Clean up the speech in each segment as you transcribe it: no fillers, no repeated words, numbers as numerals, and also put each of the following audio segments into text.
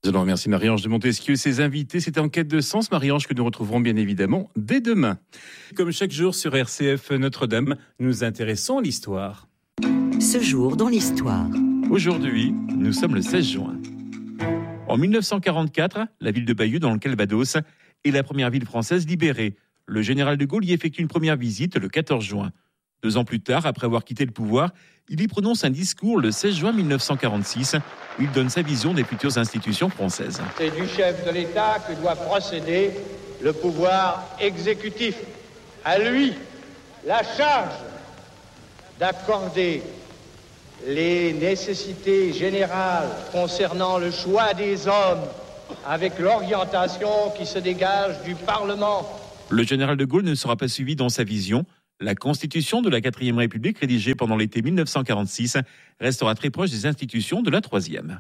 Alors, merci Marie-Ange de Montesquieu. Ses invités, c'était En quête de sens. Marie-Ange que nous retrouverons bien évidemment dès demain. Comme chaque jour sur RCF Notre-Dame, nous nous intéressons à l'histoire. Ce jour dans l'histoire. Aujourd'hui, nous sommes le 16 juin. En 1944, la ville de Bayeux, dans le Calvados, est la première ville française libérée. Le général de Gaulle y effectue une première visite le 14 juin. 2 ans plus tard, après avoir quitté le pouvoir, il y prononce un discours le 16 juin 1946 où il donne sa vision des futures institutions françaises. C'est du chef de l'État que doit procéder le pouvoir exécutif. À lui, la charge d'accorder les nécessités générales concernant le choix des hommes avec l'orientation qui se dégage du Parlement. Le général de Gaulle ne sera pas suivi dans sa vision. La constitution de la 4e République, rédigée pendant l'été 1946, restera très proche des institutions de la 3e.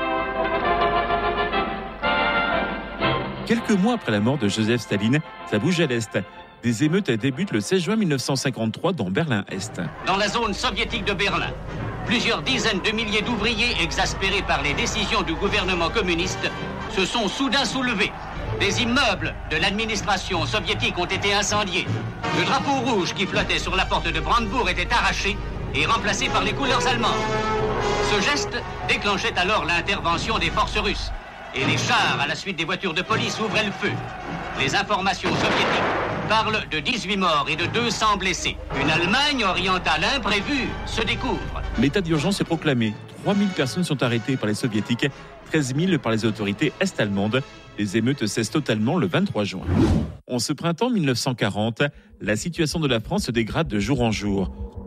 Quelques mois après la mort de Joseph Staline, ça bouge à l'Est. Des émeutes débutent le 16 juin 1953 dans Berlin-Est. Dans la zone soviétique de Berlin, plusieurs dizaines de milliers d'ouvriers exaspérés par les décisions du gouvernement communiste se sont soudain soulevés. Des immeubles de l'administration soviétique ont été incendiés. Le drapeau rouge qui flottait sur la porte de Brandebourg était arraché et remplacé par les couleurs allemandes. Ce geste déclenchait alors l'intervention des forces russes. Et les chars, à la suite des voitures de police, ouvraient le feu. Les informations soviétiques parlent de 18 morts et de 200 blessés. Une Allemagne orientale imprévue se découvre. L'état d'urgence est proclamé. 3000 personnes sont arrêtées par les soviétiques, 13 000 par les autorités est-allemandes. Les émeutes cessent totalement le 23 juin. En ce printemps 1940, la situation de la France se dégrade de jour en jour.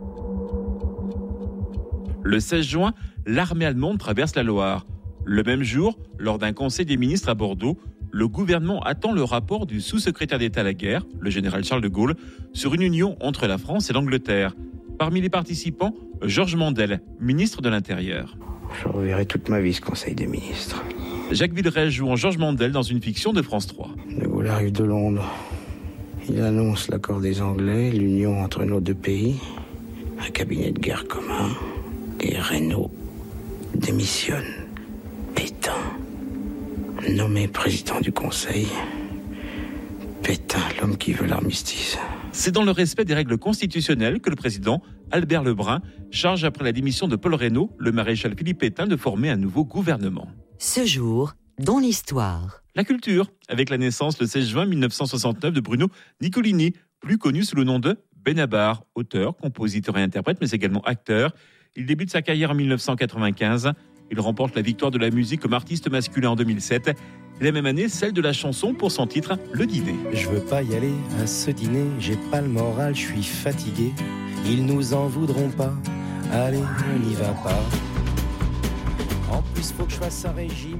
Le 16 juin, l'armée allemande traverse la Loire. Le même jour, lors d'un conseil des ministres à Bordeaux, le gouvernement attend le rapport du sous-secrétaire d'État à la guerre, le général Charles de Gaulle, sur une union entre la France et l'Angleterre. Parmi les participants, Georges Mandel, ministre de l'Intérieur. Je reverrai toute ma vie ce conseil des ministres. Jacques Villeray joue en Georges Mandel dans une fiction de France 3. De Gaulle arrive de Londres. Il annonce l'accord des Anglais, l'union entre nos deux pays, un cabinet de guerre commun, et Reynaud démissionne. Pétain, nommé président du Conseil. Pétain, l'homme qui veut l'armistice. C'est dans le respect des règles constitutionnelles que le président, Albert Lebrun, charge après la démission de Paul Reynaud, le maréchal Philippe Pétain de former un nouveau gouvernement. Ce jour dans l'histoire. La culture, avec la naissance le 16 juin 1969 de Bruno Nicolini, plus connu sous le nom de Benabar, auteur, compositeur et interprète, mais également acteur. Il débute sa carrière en 1995. Il remporte la victoire de la musique comme artiste masculin en 2007. Et la même année, celle de la chanson pour son titre, Le Dîner. Je veux pas y aller à ce dîner, j'ai pas le moral, je suis fatigué. Ils nous en voudront pas, allez, on n'y va pas. En plus, faut que je fasse un régime.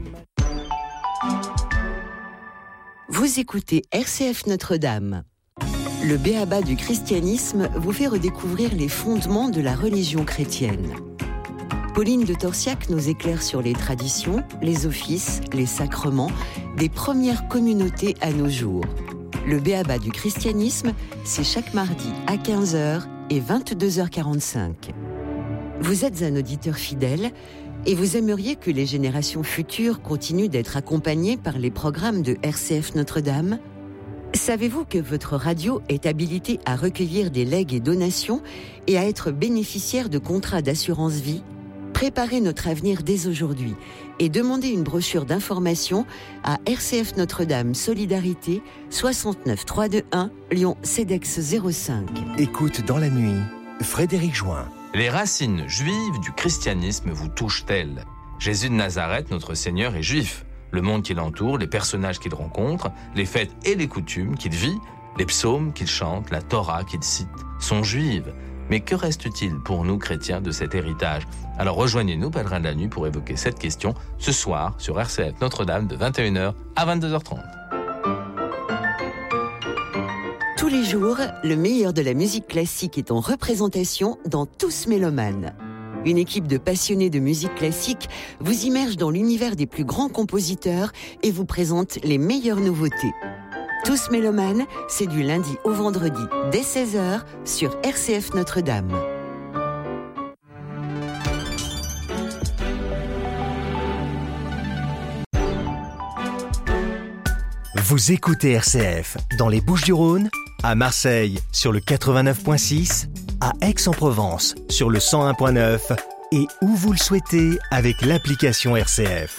Vous écoutez RCF Notre-Dame. Le b.a.-ba du christianisme vous fait redécouvrir les fondements de la religion chrétienne. Pauline de Torsiac nous éclaire sur les traditions, les offices, les sacrements des premières communautés à nos jours. Le b.a.-ba du christianisme, c'est chaque mardi à 15h et 22h45. Vous êtes un auditeur fidèle et vous aimeriez que les générations futures continuent d'être accompagnées par les programmes de RCF Notre-Dame ? Savez-vous que votre radio est habilitée à recueillir des legs et donations et à être bénéficiaire de contrats d'assurance vie ? Préparez notre avenir dès aujourd'hui et demandez une brochure d'information à RCF Notre-Dame Solidarité 69 321 Lyon CEDEX 05. Écoute dans la nuit, Frédéric Join. Les racines juives du christianisme vous touchent-elles ? Jésus de Nazareth, notre Seigneur, est juif. Le monde qui l'entoure, les personnages qu'il rencontre, les fêtes et les coutumes qu'il vit, les psaumes qu'il chante, la Torah qu'il cite, sont juives. Mais que reste-t-il pour nous chrétiens de cet héritage ? Alors rejoignez-nous, pèlerins de la nuit, pour évoquer cette question ce soir sur RCF Notre-Dame de 21h à 22h30. Tous les jours, le meilleur de la musique classique est en représentation dans Tous Mélomanes. Une équipe de passionnés de musique classique vous immerge dans l'univers des plus grands compositeurs et vous présente les meilleures nouveautés. Tous Mélomanes, c'est du lundi au vendredi dès 16h sur RCF Notre-Dame. Vous écoutez RCF dans les Bouches-du-Rhône, à Marseille sur le 89.6, à Aix-en-Provence sur le 101.9 et où vous le souhaitez avec l'application RCF.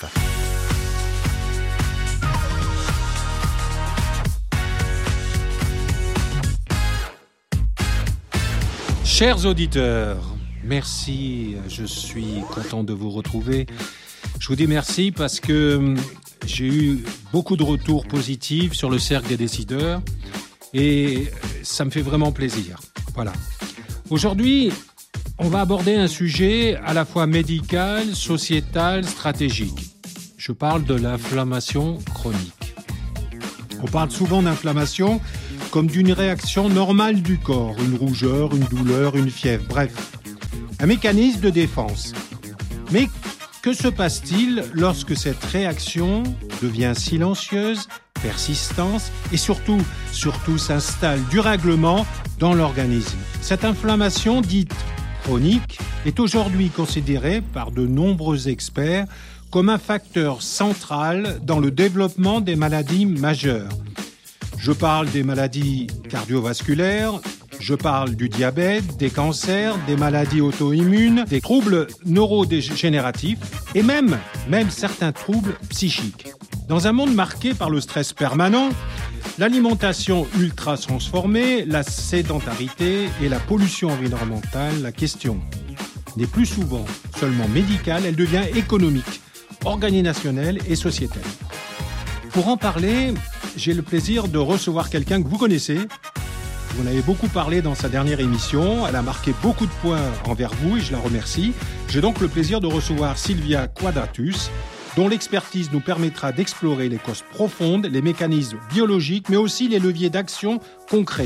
Chers auditeurs, merci, je suis content de vous retrouver. Je vous dis merci parce que j'ai eu beaucoup de retours positifs sur le cercle des décideurs et ça me fait vraiment plaisir. Voilà. Aujourd'hui, on va aborder un sujet à la fois médical, sociétal, stratégique. Je parle de l'inflammation chronique. On parle souvent d'inflammation comme d'une réaction normale du corps, une rougeur, une douleur, une fièvre, bref, un mécanisme de défense. Mais que se passe-t-il lorsque cette réaction devient silencieuse, persistante et surtout s'installe durablement dans l'organisme? Cette inflammation dite chronique est aujourd'hui considérée par de nombreux experts comme un facteur central dans le développement des maladies majeures. Je parle des maladies cardiovasculaires, je parle du diabète, des cancers, des maladies auto-immunes, des troubles neurodégénératifs et même certains troubles psychiques. Dans un monde marqué par le stress permanent, l'alimentation ultra transformée, la sédentarité et la pollution environnementale, la question n'est plus souvent seulement médicale, elle devient économique, organisationnelle et sociétale. Pour en parler, j'ai le plaisir de recevoir quelqu'un que vous connaissez. Vous en avez beaucoup parlé dans sa dernière émission. Elle a marqué beaucoup de points envers vous et je la remercie. J'ai donc le plaisir de recevoir Sylvia Quadratus, dont l'expertise nous permettra d'explorer les causes profondes, les mécanismes biologiques, mais aussi les leviers d'action concrets.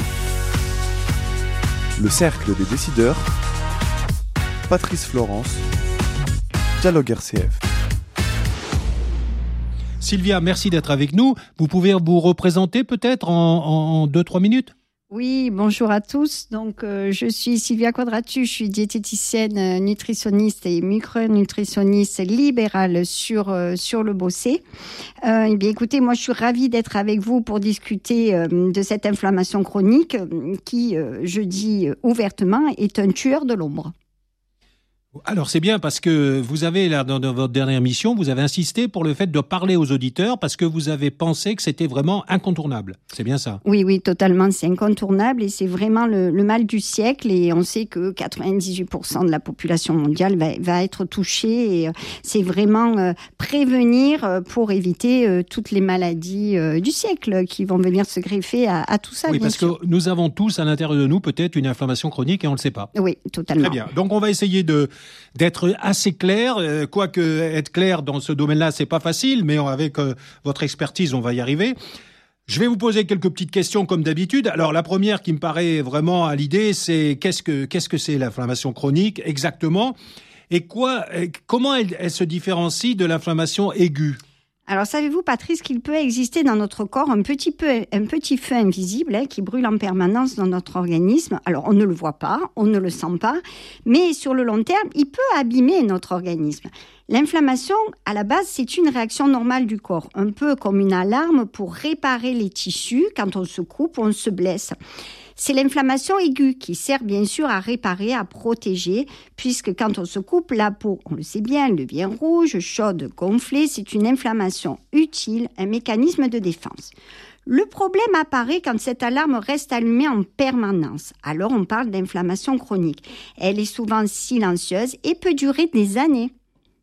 Le cercle des décideurs, Patrice Florence, Dialogue RCF. Sylvia, merci d'être avec nous. Vous pouvez vous représenter peut-être en 2-3 minutes ? Oui, bonjour à tous. Donc, je suis Sylvia Quadratus, je suis diététicienne, nutritionniste et micronutritionniste libérale sur le Bossé. Eh bien, écoutez, moi, je suis ravie d'être avec vous pour discuter de cette inflammation chronique qui, je dis ouvertement, est un tueur de l'ombre. Alors c'est bien parce que vous avez, là, dans votre dernière mission, vous avez insisté pour le fait de parler aux auditeurs parce que vous avez pensé que c'était vraiment incontournable. C'est bien ça ? Oui, totalement. C'est incontournable et c'est vraiment le mal du siècle. Et on sait que 98% de la population mondiale va être touchée. Et c'est vraiment prévenir pour éviter toutes les maladies du siècle qui vont venir se greffer à tout ça. Oui, bien parce sûr. que nous avons tous à l'intérieur de nous peut-être une inflammation chronique et on ne le sait pas. Oui, totalement. Très bien. Donc on va essayer d'être assez clair, quoique être clair dans ce domaine-là, c'est pas facile, mais avec votre expertise, on va y arriver. Je vais vous poser quelques petites questions comme d'habitude. Alors la première qui me paraît vraiment à l'idée, c'est qu'est-ce que c'est l'inflammation chronique exactement et comment elle se différencie de l'inflammation aiguë ? Alors, savez-vous, Patrice, qu'il peut exister dans notre corps un petit feu invisible qui brûle en permanence dans notre organisme. Alors, on ne le voit pas, on ne le sent pas, mais sur le long terme, il peut abîmer notre organisme. L'inflammation, à la base, c'est une réaction normale du corps, un peu comme une alarme pour réparer les tissus. Quand on se coupe, on se blesse. C'est l'inflammation aiguë qui sert bien sûr à réparer, à protéger, puisque quand on se coupe la peau, on le sait bien, elle devient rouge, chaude, gonflée. C'est une inflammation utile, un mécanisme de défense. Le problème apparaît quand cette alarme reste allumée en permanence. Alors on parle d'inflammation chronique. Elle est souvent silencieuse et peut durer des années.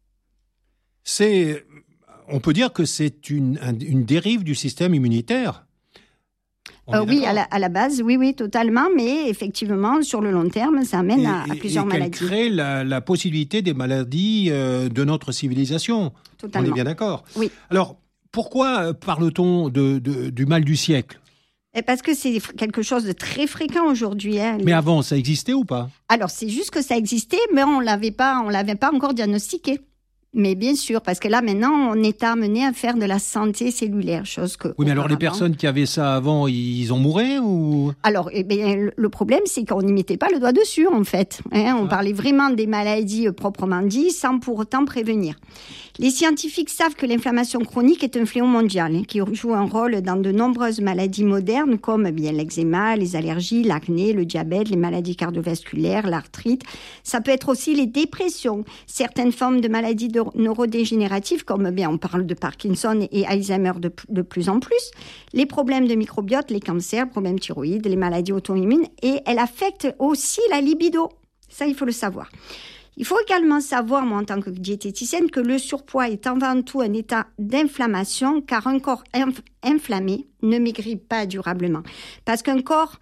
On peut dire que c'est une dérive du système immunitaire. Oui, à la base, oui, totalement. Mais effectivement, sur le long terme, ça amène à plusieurs maladies. Elle crée la possibilité des maladies de notre civilisation. Totalement. On est bien d'accord. Oui. Alors, pourquoi parle-t-on du mal du siècle ? Parce que c'est quelque chose de très fréquent aujourd'hui. Mais avant, ça existait ou pas ? Alors, c'est juste que ça existait, mais on l'avait pas encore diagnostiqué. Mais bien sûr, parce que là, maintenant, on est amené à faire de la santé cellulaire, chose que... Oui, mais alors les personnes qui avaient ça avant, ils ont mouru ou... Alors, le problème, c'est qu'on n'y mettait pas le doigt dessus, en fait. On parlait vraiment des maladies proprement dites, sans pour autant prévenir. Les scientifiques savent que l'inflammation chronique est un fléau mondial qui joue un rôle dans de nombreuses maladies modernes comme l'eczéma, les allergies, l'acné, le diabète, les maladies cardiovasculaires, l'arthrite. Ça peut être aussi les dépressions, certaines formes de maladies neurodégénératives comme on parle de Parkinson et Alzheimer de plus en plus, les problèmes de microbiote, les cancers, problèmes thyroïdes, les maladies auto-immunes et elle affecte aussi la libido. Ça, il faut le savoir. Il faut également savoir, moi en tant que diététicienne, que le surpoids est avant tout un état d'inflammation car un corps inflammé ne maigrit pas durablement. Parce qu'en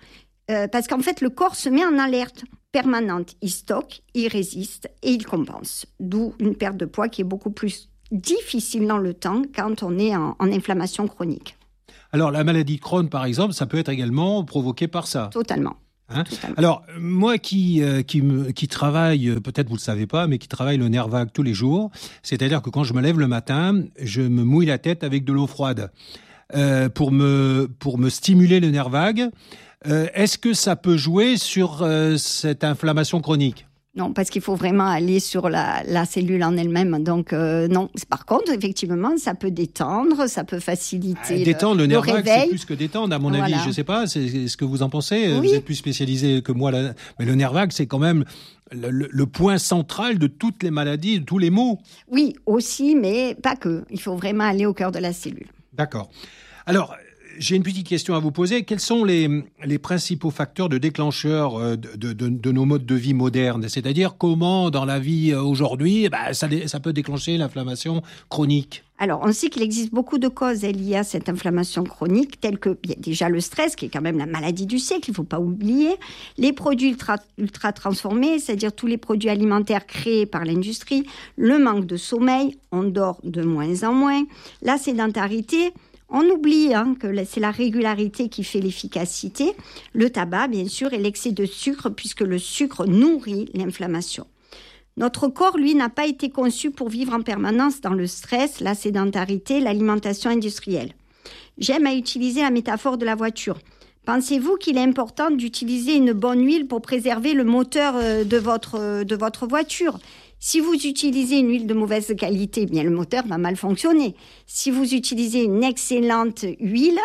fait, le corps se met en alerte permanente. Il stocke, il résiste et il compense. D'où une perte de poids qui est beaucoup plus difficile dans le temps quand on est en inflammation chronique. Alors, la maladie de Crohn, par exemple, ça peut être également provoqué par ça. Totalement. Alors, moi qui travaille, peut-être vous le savez pas, mais qui travaille le nerf vague tous les jours, c'est-à-dire que quand je me lève le matin, je me mouille la tête avec de l'eau froide pour me stimuler le nerf vague. Est-ce que ça peut jouer sur cette inflammation chronique ? Non, parce qu'il faut vraiment aller sur la cellule en elle-même. Donc, non. Par contre, effectivement, ça peut détendre, ça peut faciliter détendre le nerf vague, réveil. c'est plus que détendre, à mon avis. Je ne sais pas, c'est ce que vous en pensez. Oui. Vous êtes plus spécialisé que moi. Mais le nerf vague, c'est quand même le point central de toutes les maladies, de tous les maux. Oui, aussi, mais pas que. Il faut vraiment aller au cœur de la cellule. D'accord. Alors, j'ai une petite question à vous poser. Quels sont les principaux facteurs de déclencheurs de nos modes de vie modernes ? C'est-à-dire comment, dans la vie aujourd'hui, ça peut déclencher l'inflammation chronique ? Alors, on sait qu'il existe beaucoup de causes liées à cette inflammation chronique, telles que déjà le stress, qui est quand même la maladie du siècle, il ne faut pas oublier, les produits ultra transformés, c'est-à-dire tous les produits alimentaires créés par l'industrie, le manque de sommeil, on dort de moins en moins, la sédentarité. On oublie que c'est la régularité qui fait l'efficacité, le tabac bien sûr et l'excès de sucre puisque le sucre nourrit l'inflammation. Notre corps, lui, n'a pas été conçu pour vivre en permanence dans le stress, la sédentarité, l'alimentation industrielle. J'aime à utiliser la métaphore de la voiture. Pensez-vous qu'il est important d'utiliser une bonne huile pour préserver le moteur de votre voiture ? Si vous utilisez une huile de mauvaise qualité, le moteur va mal fonctionner. Si vous utilisez une excellente huile,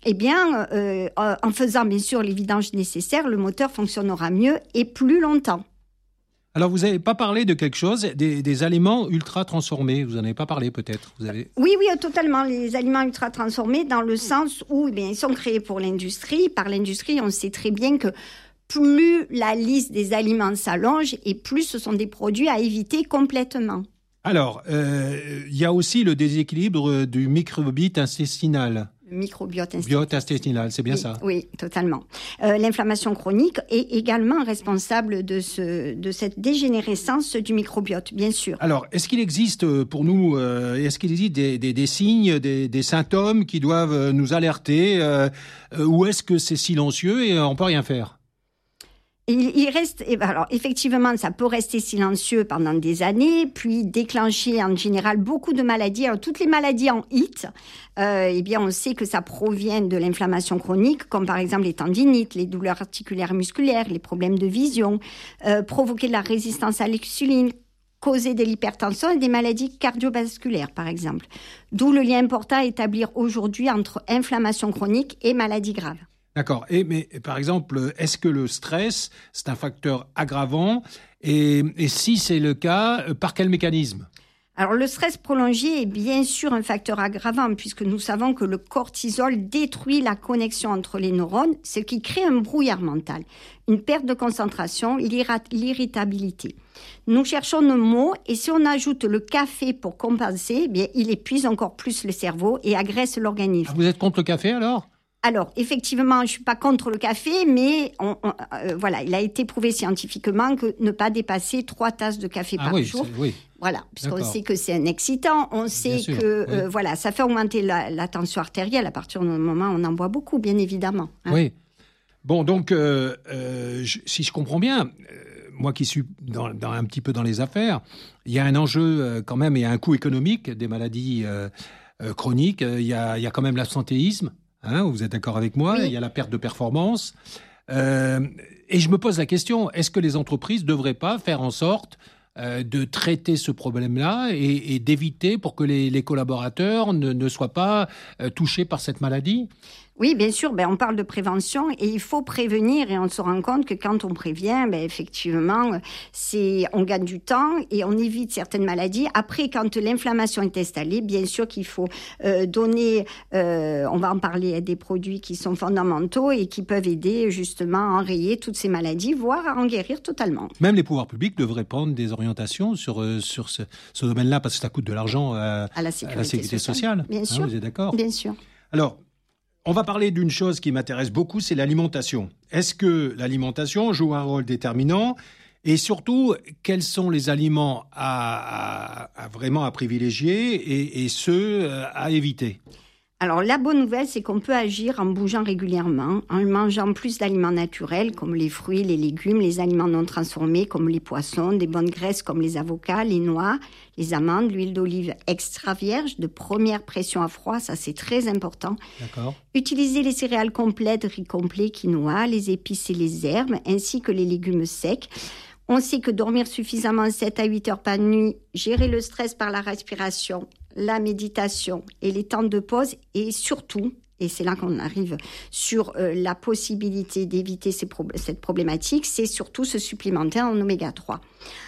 en faisant bien sûr les vidanges nécessaires, le moteur fonctionnera mieux et plus longtemps. Alors, vous n'avez pas parlé de quelque chose, des aliments ultra transformés. Vous n'en avez pas parlé peut-être. Oui, totalement. Les aliments ultra transformés dans le sens où ils sont créés pour l'industrie. Par l'industrie, on sait très bien que plus la liste des aliments s'allonge et plus ce sont des produits à éviter complètement. Alors, il y a aussi le déséquilibre du microbiote intestinal. Le microbiote intestinal, c'est bien ça ? Oui, totalement. L'inflammation chronique est également responsable de cette dégénérescence du microbiote, bien sûr. Alors, est-ce qu'il existe pour nous, des signes, des symptômes qui doivent nous alerter ou est-ce que c'est silencieux et on ne peut rien faire ? Il reste, alors effectivement, ça peut rester silencieux pendant des années, puis déclencher en général beaucoup de maladies. Alors toutes les maladies en HIT, on sait que ça provient de l'inflammation chronique, comme par exemple les tendinites, les douleurs articulaires et musculaires, les problèmes de vision, provoquer de la résistance à l'insuline, causer de l'hypertension et des maladies cardiovasculaires, par exemple. D'où le lien important à établir aujourd'hui entre inflammation chronique et maladies graves. D'accord. Mais par exemple, est-ce que le stress, c'est un facteur aggravant ? Et si c'est le cas, par quel mécanisme ? Alors, le stress prolongé est bien sûr un facteur aggravant puisque nous savons que le cortisol détruit la connexion entre les neurones, ce qui crée un brouillard mental, une perte de concentration, l'irritabilité. Nous cherchons nos mots et si on ajoute le café pour compenser, il épuise encore plus le cerveau et agresse l'organisme. Vous êtes contre le café alors ? Alors, effectivement, je ne suis pas contre le café, mais il a été prouvé scientifiquement que ne pas dépasser 3 tasses de café par jour. Oui. Voilà, puisqu'on sait que c'est un excitant, on sait que ça fait augmenter la tension artérielle à partir du moment où on en boit beaucoup, bien évidemment. Oui. Bon, donc, si je comprends bien, moi qui suis un petit peu dans les affaires, il y a un enjeu quand même, il y a un coût économique des maladies chroniques, il y a quand même l'absentéisme. Vous êtes d'accord avec moi ? Oui. Il y a la perte de performance. Et je me pose la question, est-ce que les entreprises ne devraient pas faire en sorte de traiter ce problème-là et d'éviter pour que les collaborateurs ne soient pas touchés par cette maladie ? Oui, bien sûr, on parle de prévention et il faut prévenir et on se rend compte que quand on prévient, effectivement, on gagne du temps et on évite certaines maladies. Après, quand l'inflammation est installée, bien sûr qu'il faut donner, on va en parler, des produits qui sont fondamentaux et qui peuvent aider justement à enrayer toutes ces maladies, voire à en guérir totalement. Même les pouvoirs publics devraient prendre des orientations sur ce domaine-là parce que ça coûte de l'argent à la sécurité sociale. Bien sûr. Vous êtes d'accord ? Bien sûr. Alors, on va parler d'une chose qui m'intéresse beaucoup, c'est l'alimentation. Est-ce que l'alimentation joue un rôle déterminant ? Et surtout, quels sont les aliments à vraiment privilégier et ceux à éviter ? Alors, la bonne nouvelle, c'est qu'on peut agir en bougeant régulièrement, en mangeant plus d'aliments naturels comme les fruits, les légumes, les aliments non transformés comme les poissons, des bonnes graisses comme les avocats, les noix, les amandes, l'huile d'olive extra vierge de première pression à froid, ça c'est très important. D'accord. Utiliser les céréales complètes, riz complet, quinoa, les épices et les herbes, ainsi que les légumes secs. On sait que dormir suffisamment 7 à 8 heures par nuit, gérer le stress par la respiration, la méditation et les temps de pause et surtout, et c'est là qu'on arrive sur la possibilité d'éviter cette problématique, c'est surtout se supplémenter en oméga 3.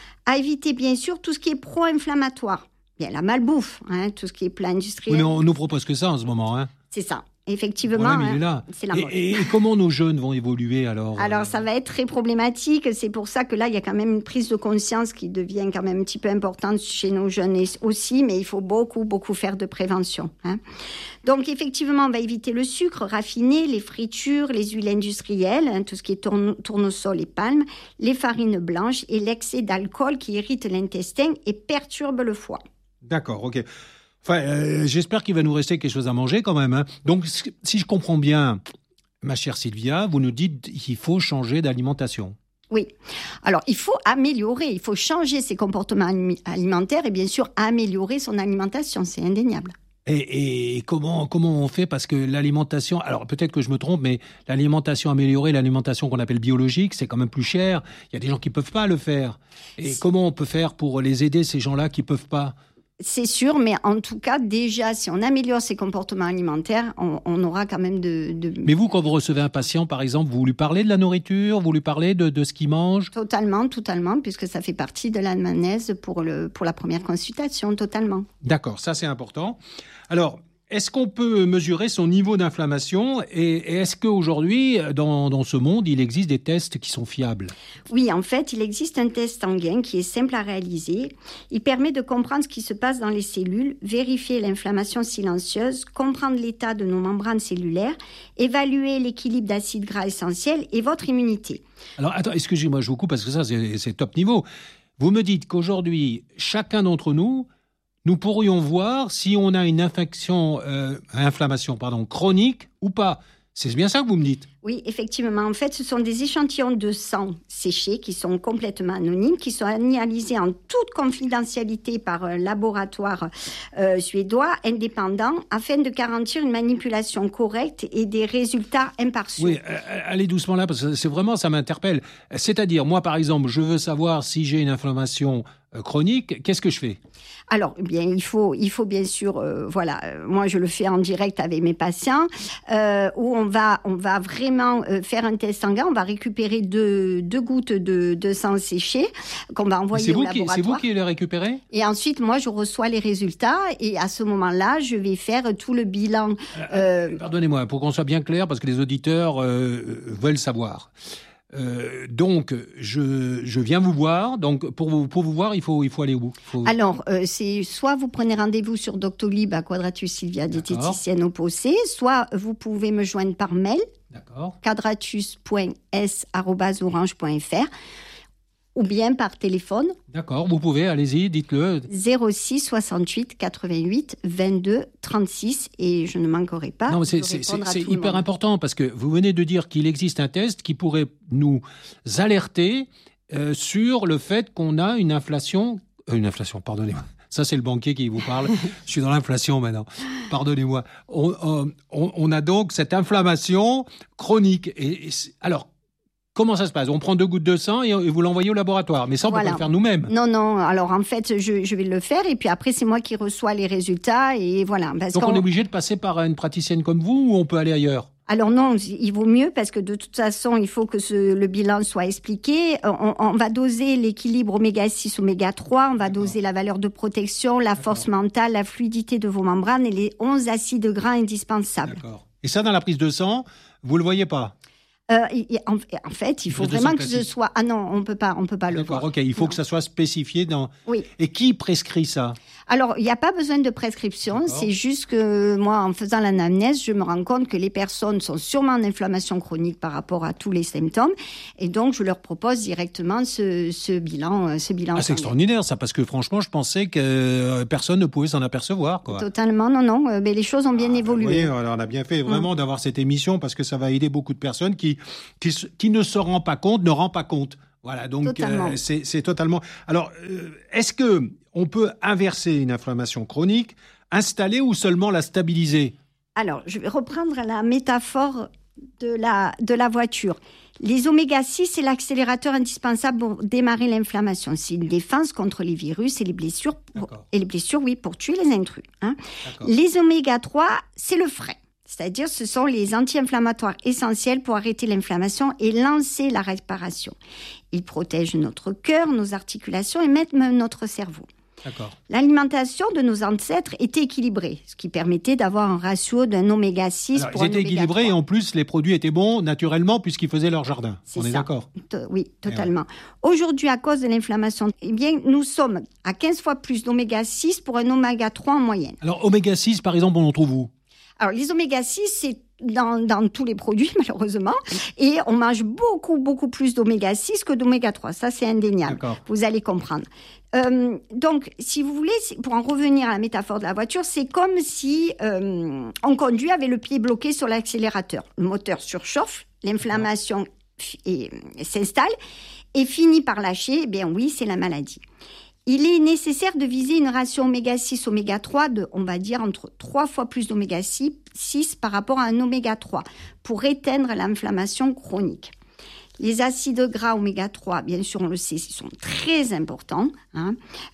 À éviter bien sûr tout ce qui est pro-inflammatoire, bien la malbouffe, tout ce qui est plat industriel. Oui, mais on nous propose que ça en ce moment. C'est ça. Effectivement, il est là. C'est la mode. Et comment nos jeunes vont évoluer alors ? Alors, ça va être très problématique. C'est pour ça que là, il y a quand même une prise de conscience qui devient quand même un petit peu importante chez nos jeunes aussi, mais il faut beaucoup, beaucoup faire de prévention. Donc, effectivement, on va éviter le sucre raffiné, les fritures, les huiles industrielles, tout ce qui est tournesol et palme, les farines blanches et l'excès d'alcool qui irrite l'intestin et perturbe le foie. D'accord, ok. Enfin, j'espère qu'il va nous rester quelque chose à manger quand même. Donc, si je comprends bien, ma chère Sylvia, vous nous dites qu'il faut changer d'alimentation. Oui. Alors, il faut améliorer, il faut changer ses comportements alimentaires et bien sûr améliorer son alimentation, c'est indéniable. Et comment on fait ? Parce que l'alimentation, alors peut-être que je me trompe, mais l'alimentation améliorée, l'alimentation qu'on appelle biologique, c'est quand même plus cher. Il y a des gens qui ne peuvent pas le faire. Et comment on peut faire pour les aider, ces gens-là qui ne peuvent pas ? C'est sûr, mais en tout cas, déjà, si on améliore ses comportements alimentaires, on aura quand même de... Mais vous, quand vous recevez un patient, par exemple, vous lui parlez de la nourriture, vous lui parlez de ce qu'il mange ? Totalement, puisque ça fait partie de l'anamnèse pour la première consultation, totalement. D'accord, ça c'est important. Alors, est-ce qu'on peut mesurer son niveau d'inflammation et est-ce qu'aujourd'hui, dans ce monde, il existe des tests qui sont fiables ? Oui, en fait, il existe un test sanguin qui est simple à réaliser. Il permet de comprendre ce qui se passe dans les cellules, vérifier l'inflammation silencieuse, comprendre l'état de nos membranes cellulaires, évaluer l'équilibre d'acides gras essentiels et votre immunité. Alors, attends, excusez-moi, je vous coupe parce que ça, c'est top niveau. Vous me dites qu'aujourd'hui, chacun d'entre nous pourrions voir si on a une inflammation chronique ou pas. C'est bien ça que vous me dites ? Oui, effectivement. En fait, ce sont des échantillons de sang séchés qui sont complètement anonymes, qui sont analysés en toute confidentialité par un laboratoire suédois indépendant afin de garantir une manipulation correcte et des résultats impartiaux. Oui, allez doucement là parce que c'est vraiment, ça m'interpelle. C'est-à-dire, moi, par exemple, je veux savoir si j'ai une inflammation chronique, qu'est-ce que je fais ? Alors, bien, il faut bien sûr, moi je le fais en direct avec mes patients, où on va vraiment faire un test sanguin, on va récupérer deux gouttes de sang séché qu'on va envoyer au laboratoire. C'est vous qui les récupérez ? Et ensuite, moi je reçois les résultats et à ce moment-là, je vais faire tout le bilan. Pardonnez-moi, pour qu'on soit bien clair, parce que les auditeurs veulent savoir. Donc, je viens vous voir. Donc, pour vous voir, il faut aller où ? Alors, c'est soit vous prenez rendez-vous sur Doctolib à Quadratus Sylvia, diététicienne au Possé, soit vous pouvez me joindre par mail, quadratus.s@orange.fr, ou bien par téléphone. D'accord, vous pouvez, allez-y, dites-le. 06 68 88 22 36 et je ne manquerai pas. Non, c'est hyper important parce que vous venez de dire qu'il existe un test qui pourrait nous alerter sur le fait qu'on a une inflation, pardonnez-moi. Ça, c'est le banquier qui vous parle. Je suis dans l'inflation maintenant. Pardonnez-moi. On a donc cette inflammation chronique. Alors, comment ça se passe? On prend 2 gouttes de sang et vous l'envoyez au laboratoire. Mais ça, on peut pas le faire nous-mêmes. Non. Alors, en fait, je vais le faire et puis après, c'est moi qui reçois les résultats et voilà. Donc, on est obligé de passer par une praticienne comme vous ou on peut aller ailleurs? Alors non, il vaut mieux parce que de toute façon, il faut que le bilan soit expliqué. On va doser l'équilibre oméga-6, oméga-3, on va doser la valeur de protection, la force mentale, la fluidité de vos membranes et les 11 acides gras indispensables. D'accord. Et ça, dans la prise de sang, vous le voyez pas? En fait, il faut vraiment que ce soit... Ah non, on peut pas le voir. D'accord, ok. Il faut que ça soit spécifié dans... Oui. Et qui prescrit ça? Alors, il n'y a pas besoin de prescription. D'accord. C'est juste que moi, en faisant l'anamnèse, je me rends compte que les personnes sont sûrement en inflammation chronique par rapport à tous les symptômes. Et donc, je leur propose directement ce bilan. C'est extraordinaire, ça, parce que franchement, je pensais que personne ne pouvait s'en apercevoir, quoi. Totalement, non. Mais les choses ont bien évolué. Oui, alors on a bien fait vraiment d'avoir cette émission parce que ça va aider beaucoup de personnes qui ne se rendent pas compte, ne rendent pas compte. Voilà, donc c'est totalement... Alors, est-ce que on peut inverser une inflammation chronique, installer ou seulement la stabiliser? Alors, je vais reprendre la métaphore de la voiture. Les oméga-6, c'est l'accélérateur indispensable pour démarrer l'inflammation. C'est une défense contre les virus et les blessures, pour tuer les intrus. Hein. Les oméga-3, c'est le frein. C'est-à-dire, ce sont les anti-inflammatoires essentiels pour arrêter l'inflammation et lancer la réparation. Ils protègent notre cœur, nos articulations et même notre cerveau. D'accord. L'alimentation de nos ancêtres était équilibrée, ce qui permettait d'avoir un ratio d'un oméga-6 pour un oméga-3. Ils étaient équilibrés et en plus, les produits étaient bons naturellement puisqu'ils faisaient leur jardin. On est d'accord? Oui, totalement. Aujourd'hui, à cause de l'inflammation, nous sommes à 15 fois plus d'oméga-6 pour un oméga-3 en moyenne. Alors, oméga-6, par exemple, on en trouve où? Alors, les oméga-6, c'est dans tous les produits, malheureusement. Et on mange beaucoup plus d'oméga-6 que d'oméga-3. Ça, c'est indéniable. D'accord. Vous allez comprendre. Donc, si vous voulez, pour en revenir à la métaphore de la voiture, c'est comme si on conduit avec le pied bloqué sur l'accélérateur. Le moteur surchauffe, l'inflammation s'installe et finit par lâcher. Eh bien oui, c'est la maladie. Il est nécessaire de viser une ration oméga-6, oméga-3 de, on va dire, entre 3 fois plus d'oméga-6 par rapport à un oméga-3 pour éteindre l'inflammation chronique. Les acides gras oméga-3, bien sûr, on le sait, ils sont très importants. Hein.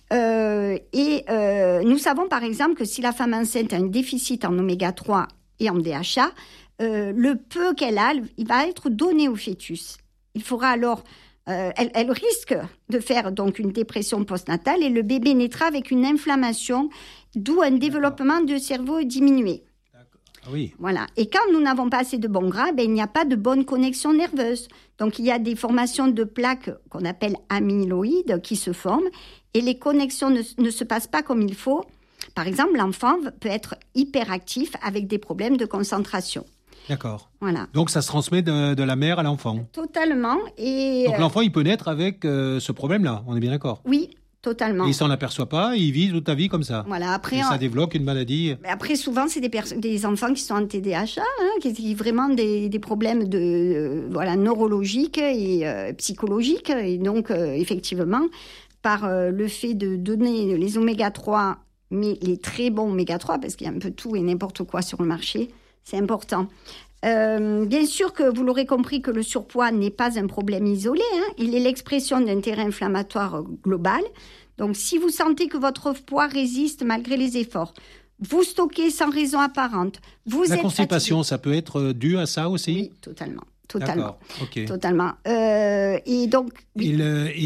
Nous savons, par exemple, que si la femme enceinte a un déficit en oméga-3 et en DHA, le peu qu'elle a, il va être donné au fœtus. Il faudra alors... Elle risque de faire donc une dépression postnatale et le bébé naîtra avec une inflammation, d'où un développement du cerveau diminué. Ah oui. Voilà. Et quand nous n'avons pas assez de bons gras, il n'y a pas de bonne connexion nerveuse. Donc il y a des formations de plaques qu'on appelle amyloïdes qui se forment et les connexions ne se passent pas comme il faut. Par exemple, l'enfant peut être hyperactif avec des problèmes de concentration. D'accord. Voilà. Donc ça se transmet de la mère à l'enfant. Totalement. Donc l'enfant, il peut naître avec ce problème-là, on est bien d'accord? Oui, totalement. Et il s'en aperçoit pas, il vit toute la vie comme ça. Voilà. Après, et ça développe une maladie. Après, souvent, c'est des enfants qui sont en TDAH, qui ont vraiment des problèmes neurologiques et psychologiques. Et donc, effectivement, par le fait de donner les oméga-3, mais les très bons oméga-3, parce qu'il y a un peu tout et n'importe quoi sur le marché, c'est important. Bien sûr que vous l'aurez compris que le surpoids n'est pas un problème isolé. Il est l'expression d'un terrain inflammatoire global. Donc, si vous sentez que votre poids résiste malgré les efforts, vous stockez sans raison apparente, La constipation, ça peut être dû à ça aussi? Oui, totalement. D'accord, ok. Totalement. Et donc... Oui.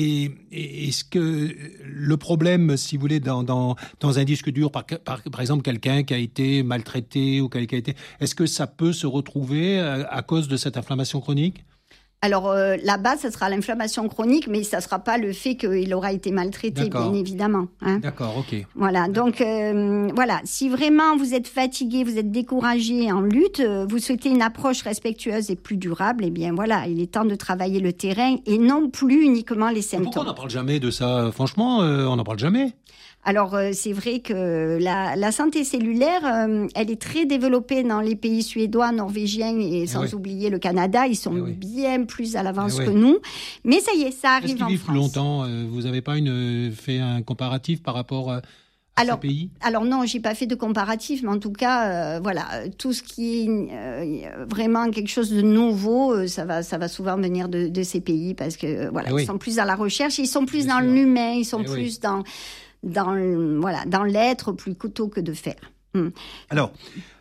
Est-ce que le problème, si vous voulez, dans un disque dur, par exemple, quelqu'un qui a été maltraité ou quelqu'un qui a été... Est-ce que ça peut se retrouver à cause de cette inflammation chronique? Alors là-bas, ça sera l'inflammation chronique, mais ça ne sera pas le fait qu'il aura été maltraité, bien évidemment. Hein. D'accord, ok. Voilà, donc voilà, si vraiment vous êtes fatigué, vous êtes découragé en lutte, vous souhaitez une approche respectueuse et plus durable, eh bien voilà, il est temps de travailler le terrain et non plus uniquement les symptômes. Pourquoi on n'en parle jamais de ça? Franchement, on n'en parle jamais. Alors, c'est vrai que la santé cellulaire, elle est très développée dans les pays suédois, norvégiens et sans oublier le Canada. Ils sont bien plus à l'avance que nous. Mais ça y est, ça arrive en France. Est-ce qu'ils vivent plus longtemps? Vous n'avez pas fait un comparatif par rapport Alors non, j'ai pas fait de comparatif, mais en tout cas, tout ce qui est vraiment quelque chose de nouveau, ça va souvent venir de ces pays parce que ils sont plus dans la recherche, ils sont plus dans l'humain, ils sont plus dans l'être plutôt que de faire. Alors,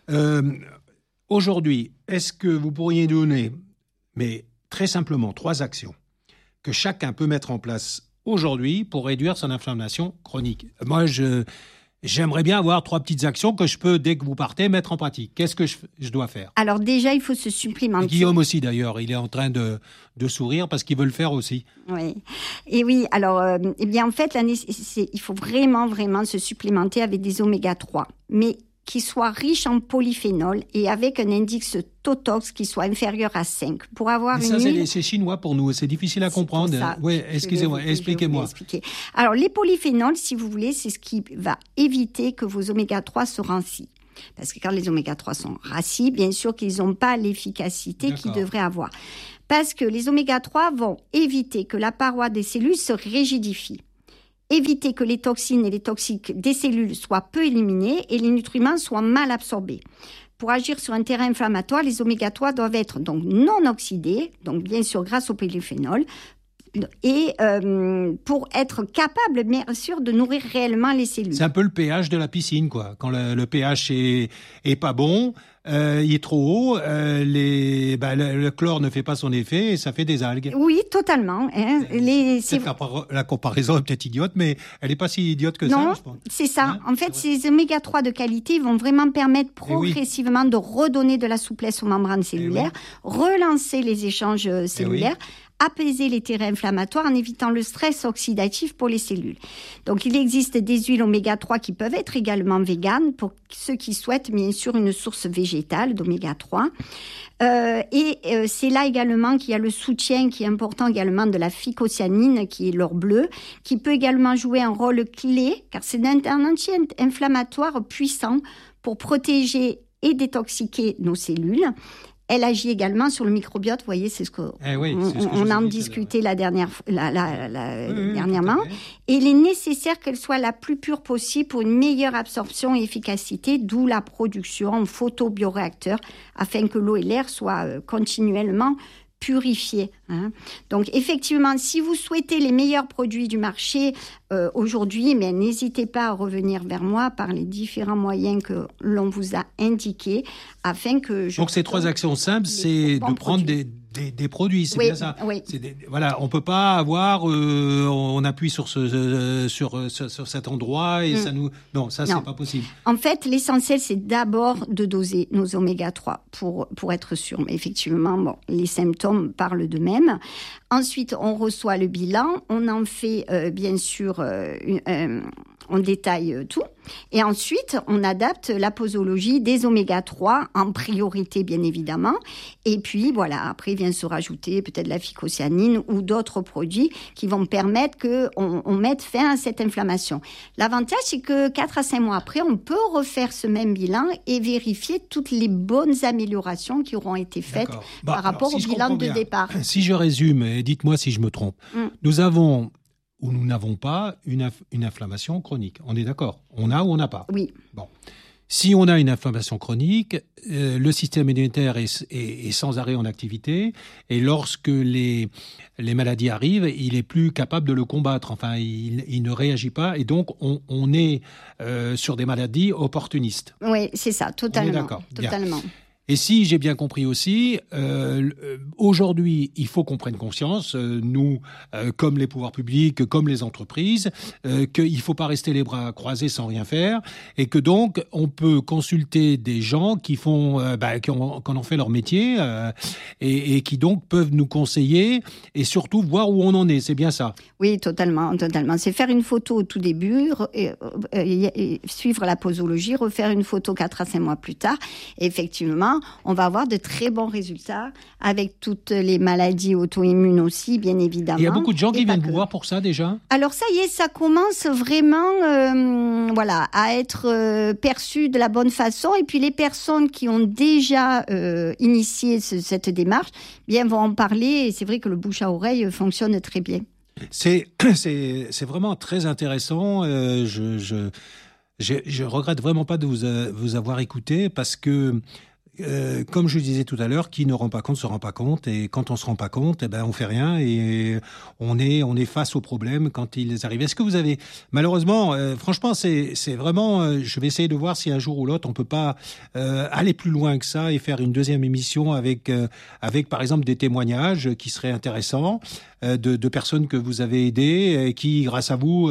aujourd'hui, est-ce que vous pourriez donner, mais très simplement, 3 actions que chacun peut mettre en place aujourd'hui pour réduire son inflammation chronique? Moi, j'aimerais bien avoir 3 petites actions que je peux, dès que vous partez, mettre en pratique. Qu'est-ce que je dois faire? Alors déjà, il faut se supplémenter. Et Guillaume aussi, d'ailleurs, il est en train de sourire parce qu'il veut le faire aussi. Oui. Et oui, alors, en fait, il faut vraiment se supplémenter avec des oméga 3. Mais qui soit riche en polyphénol et avec un index Totox qui soit inférieur à 5. Pour avoir c'est chinois pour nous, c'est difficile à comprendre. Oui, excusez-moi, expliquez-moi. Alors, les polyphénols, si vous voulez, c'est ce qui va éviter que vos oméga 3 se rancient. Parce que quand les oméga 3 sont rassis, bien sûr qu'ils n'ont pas l'efficacité qu'ils devraient avoir. Parce que les oméga 3 vont éviter que la paroi des cellules se rigidifie. Éviter que les toxines et les toxiques des cellules soient peu éliminés et les nutriments soient mal absorbés. Pour agir sur un terrain inflammatoire, les oméga 3 doivent être donc non oxydés, donc bien sûr grâce au polyphénol, et pour être capable, bien sûr, de nourrir réellement les cellules. C'est un peu le pH de la piscine, quoi. Quand le pH est pas bon, il est trop haut, le chlore ne fait pas son effet et ça fait des algues. Oui, totalement. La comparaison est peut-être idiote, mais elle n'est pas si idiote que ça, je pense. C'est ça. En fait, ces oméga 3 de qualité vont vraiment permettre progressivement de redonner de la souplesse aux membranes cellulaires, relancer les échanges cellulaires, apaiser les terrains inflammatoires en évitant le stress oxydatif pour les cellules. Donc, il existe des huiles oméga 3 qui peuvent être également véganes pour ceux qui souhaitent, bien sûr, une source végétale d'oméga 3. C'est là également qu'il y a le soutien qui est important également de la phycocyanine, qui est l'or bleu, qui peut également jouer un rôle clé, car c'est un anti-inflammatoire puissant pour protéger et détoxiquer nos cellules. Elle agit également sur le microbiote, vous voyez, c'est ce qu'on on en discutait dernièrement. Et il est nécessaire qu'elle soit la plus pure possible pour une meilleure absorption et efficacité, d'où la production en photobioréacteurs, afin que l'eau et l'air soient continuellement purifiés. Donc effectivement, si vous souhaitez les meilleurs produits du marché aujourd'hui, mais n'hésitez pas à revenir vers moi par les différents moyens que l'on vous a indiqués, afin que Donc ces 3 actions simples, c'est de prendre des produits, c'est bien ça. Oui. On peut pas avoir, on appuie sur cet endroit et ça nous... Non, ça c'est pas possible. En fait, l'essentiel c'est d'abord de doser nos oméga 3 pour être sûr. Mais effectivement, les symptômes parlent d'eux-mêmes. Ensuite, on reçoit le bilan, on en fait bien sûr, on détaille tout. Et ensuite, on adapte la posologie des oméga 3 en priorité, bien évidemment. Et puis, après vient se rajouter peut-être la phycocyanine ou d'autres produits qui vont permettre qu'on mette fin à cette inflammation. L'avantage, c'est que 4 à 5 mois après, on peut refaire ce même bilan et vérifier toutes les bonnes améliorations qui auront été faites par rapport au bilan de départ. Si je résume, et dites-moi si je me trompe, nous avons... ou nous n'avons pas une inflammation chronique. On est d'accord? On a ou on n'a pas? Oui. Bon. Si on a une inflammation chronique, le système immunitaire est sans arrêt en activité, et lorsque les maladies arrivent, il est plus capable de le combattre. Enfin, il ne réagit pas, et donc on est sur des maladies opportunistes. Oui, c'est ça, totalement. On est d'accord. Totalement. Bien. Et si j'ai bien compris aussi, aujourd'hui, il faut qu'on prenne conscience, nous, comme les pouvoirs publics, comme les entreprises, qu'il ne faut pas rester les bras croisés sans rien faire, et que donc on peut consulter des gens qui font, qui en fait leur métier, et qui donc peuvent nous conseiller et surtout voir où on en est. C'est bien ça? Oui, totalement. C'est faire une photo au tout début, suivre la posologie, refaire une photo 4 à 5 mois plus tard, et effectivement, on va avoir de très bons résultats avec toutes les maladies auto-immunes aussi, bien évidemment. Il y a beaucoup de gens qui viennent vous voir pour ça déjà? Alors ça y est, ça commence vraiment à être perçu de la bonne façon. Et puis les personnes qui ont déjà initié cette démarche vont en parler. Et c'est vrai que le bouche à oreille fonctionne très bien. C'est vraiment très intéressant. Je regrette vraiment pas de vous avoir écouté parce que, comme je disais tout à l'heure, qui ne rend pas compte se rend pas compte, et quand on se rend pas compte, on fait rien et on est face aux problèmes quand ils arrivent. Est-ce que vous avez, malheureusement, franchement, c'est vraiment, je vais essayer de voir si un jour ou l'autre on peut pas aller plus loin que ça et faire une deuxième émission avec par exemple des témoignages qui seraient intéressants. De personnes que vous avez aidées et qui, grâce à vous,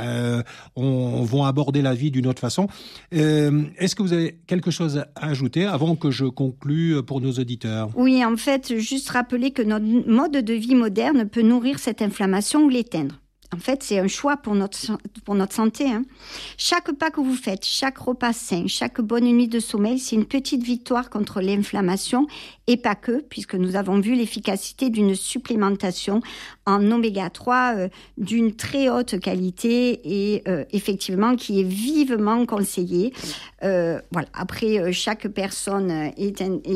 vont aborder la vie d'une autre façon. Est-ce que vous avez quelque chose à ajouter avant que je conclue pour nos auditeurs ? Oui, en fait, juste rappeler que notre mode de vie moderne peut nourrir cette inflammation ou l'éteindre. En fait, c'est un choix pour notre santé. Chaque pas que vous faites, chaque repas sain, chaque bonne nuit de sommeil, c'est une petite victoire contre l'inflammation et pas que, puisque nous avons vu l'efficacité d'une supplémentation en oméga 3 d'une très haute qualité et effectivement qui est vivement conseillée. Voilà. Après, chaque personne est...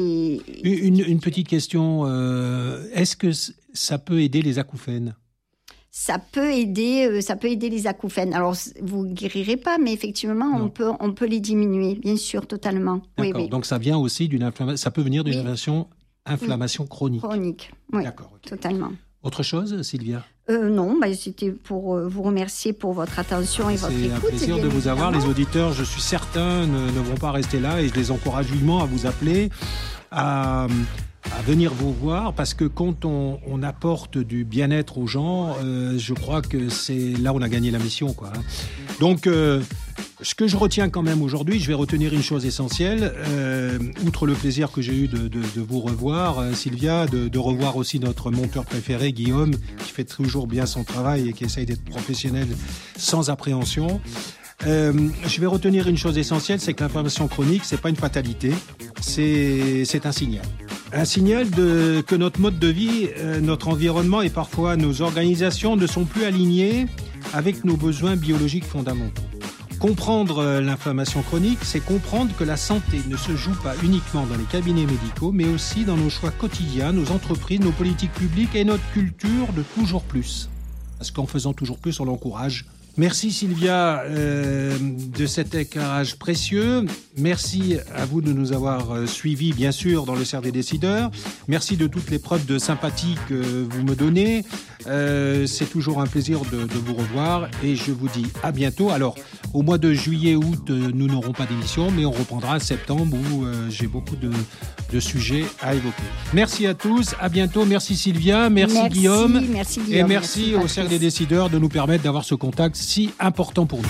Une petite question. Est-ce que ça peut aider les acouphènes ? Ça peut aider les acouphènes. Alors, vous guérirez pas, mais effectivement, on peut les diminuer, bien sûr, totalement. D'accord. Oui. Donc, ça vient aussi ça peut venir d'une inflammation chronique. Chronique, oui. D'accord. Okay. Totalement. Autre chose, Sylvia ? Non, c'était pour vous remercier pour votre attention et votre écoute. C'est un plaisir de vous avoir. Les auditeurs, je suis certain, ne vont pas rester là et je les encourage vivement à vous appeler, à venir vous voir, parce que quand on apporte du bien-être aux gens, je crois que c'est là où on a gagné la mission, quoi. Donc, ce que je retiens quand même aujourd'hui, je vais retenir une chose essentielle, outre le plaisir que j'ai eu de vous revoir, Sylvia, de revoir aussi notre monteur préféré, Guillaume, qui fait toujours bien son travail et qui essaye d'être professionnel sans appréhension. Je vais retenir une chose essentielle, c'est que l'inflammation chronique, c'est pas une fatalité, c'est un signal. Un signal que notre mode de vie, notre environnement et parfois nos organisations ne sont plus alignés avec nos besoins biologiques fondamentaux. Comprendre l'inflammation chronique, c'est comprendre que la santé ne se joue pas uniquement dans les cabinets médicaux, mais aussi dans nos choix quotidiens, nos entreprises, nos politiques publiques et notre culture de toujours plus. Parce qu'en faisant toujours plus, on l'encourage. Merci Sylvia de cet éclairage précieux. Merci à vous de nous avoir suivis, bien sûr, dans le cercle des décideurs. Merci de toutes les preuves de sympathie que vous me donnez. C'est toujours un plaisir de vous revoir et je vous dis à bientôt. Alors, au mois de juillet-août, nous n'aurons pas d'émission, mais on reprendra en septembre où j'ai beaucoup de sujets à évoquer. Merci à tous, à bientôt. Merci Sylvia, merci Guillaume. Merci Guillaume. Et merci au cercle des décideurs de nous permettre d'avoir ce contact si important pour nous.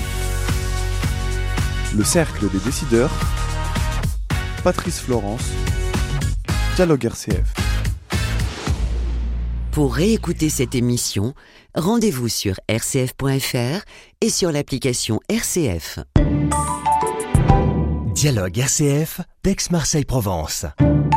Le cercle des décideurs, Patrice Florence, Dialogue RCF. Pour réécouter cette émission, rendez-vous sur rcf.fr et sur l'application RCF. Dialogue RCF d'Aix-Marseille-Provence.